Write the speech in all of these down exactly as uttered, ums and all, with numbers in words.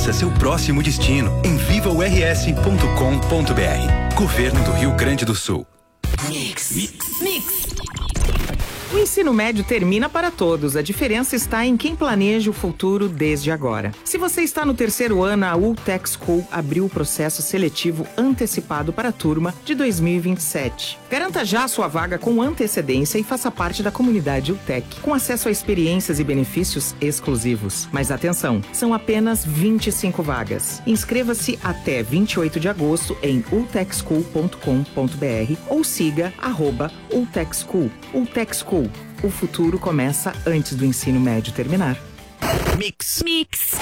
Conheça seu próximo destino em viva u r s ponto com ponto b r. Governo do Rio Grande do Sul. Mix. Mix. Mix. O ensino médio termina para todos. A diferença está em quem planeja o futuro desde agora. Se você está no terceiro ano, a UTech School abriu o processo seletivo antecipado para a turma de dois mil e vinte e sete. Garanta já a sua vaga com antecedência e faça parte da comunidade UTech, com acesso a experiências e benefícios exclusivos. Mas atenção, são apenas vinte e cinco vagas. Inscreva-se até vinte e oito de agosto em u tech school ponto com ponto b r ou siga arroba UTechSchool. UTech School. O futuro começa antes do ensino médio terminar. Mix. Mix.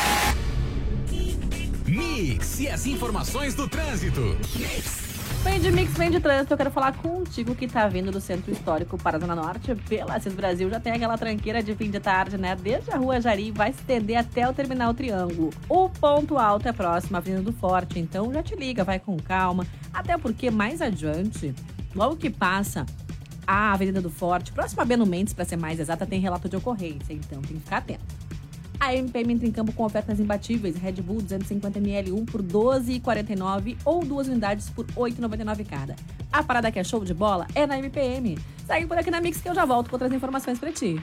Mix e as informações do trânsito. Mix. Vem de Mix, vem de trânsito. Eu quero falar contigo que tá vindo do Centro Histórico para a Zona Norte. Pela Assis Brasil já tem aquela tranqueira de fim de tarde, né? Desde a Rua Jari vai se estender até o Terminal Triângulo. O ponto alto é próximo à Avenida do Forte, então já te liga, vai com calma. Até porque mais adiante, logo que passa a Avenida do Forte, próximo a Beno Mendes, para ser mais exata, tem relato de ocorrência, então tem que ficar atento. A M P M entra em campo com ofertas imbatíveis. Red Bull duzentos e cinquenta mililitros, um por doze reais e quarenta e nove centavos ou duas unidades por oito reais e noventa e nove centavos cada. A parada que é show de bola é na M P M. Segue por aqui na Mix que eu já volto com outras informações pra ti.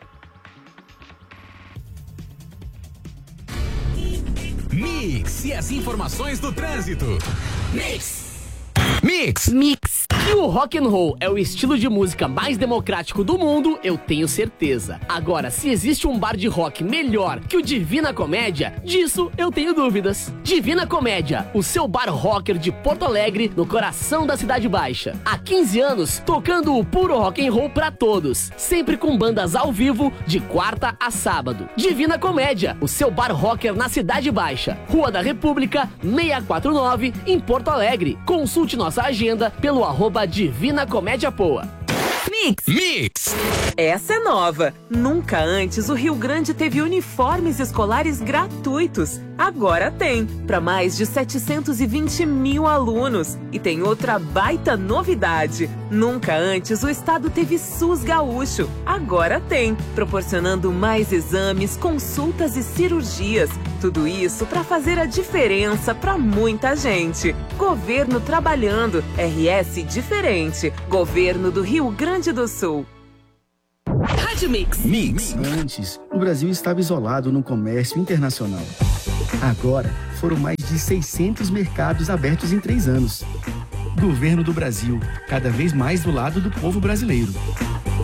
Mix e as informações do trânsito. Mix. Mix. Mix. Que o rock and roll é o estilo de música mais democrático do mundo, eu tenho certeza. Agora, se existe um bar de rock melhor que o Divina Comédia, disso eu tenho dúvidas. Divina Comédia, o seu bar rocker de Porto Alegre, no coração da Cidade Baixa. Há quinze anos, tocando o puro rock and roll pra todos, sempre com bandas ao vivo, de quarta a sábado. Divina Comédia, o seu bar rocker na Cidade Baixa, Rua da República, seiscentos e quarenta e nove, em Porto Alegre. Consulte nossa agenda pelo arroba Divina Comédia Poa. Mix. Mix. Essa é nova. Nunca antes o Rio Grande teve uniformes escolares gratuitos. Agora tem, para mais de setecentos e vinte mil alunos. E tem outra baita novidade. Nunca antes o estado teve SUS gaúcho. Agora tem, proporcionando mais exames, consultas e cirurgias. Tudo isso para fazer a diferença para muita gente. Governo trabalhando, R S diferente. Governo do Rio Grande do Sul. Rádio Mix. Mix. Antes, o Brasil estava isolado no comércio internacional. Agora, foram mais de seiscentos mercados abertos em três anos. Governo do Brasil, cada vez mais do lado do povo brasileiro.